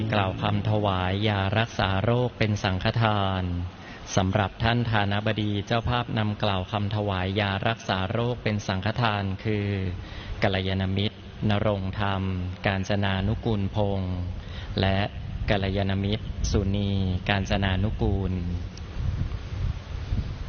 กล่าวคำถวายยารักษาโรคเป็นสังฆทานสำหรับท่านฐานะบดีเจ้าภาพนำกล่าวคำถวายยารักษาโรคเป็นสังฆทานคือกัลยาณมิตรณรงค์ธรรมกาญจนานุกูลพงษ์และกัลยาณมิตรสุนีกาญจนานุกูล